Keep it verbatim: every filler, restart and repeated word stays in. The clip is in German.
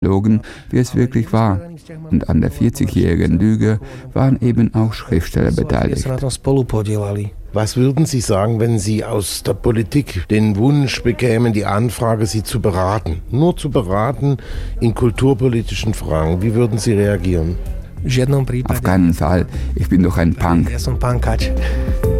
logen, wie es wirklich war. Und an der vierzigjährigen Lüge waren eben auch Schriftsteller beteiligt. Was würden Sie sagen, wenn Sie aus der Politik den Wunsch bekämen, die Anfrage, Sie zu beraten? Nur zu beraten in kulturpolitischen Fragen. Wie würden Sie reagieren? Auf keinen Fall. Ich bin doch ein Punk.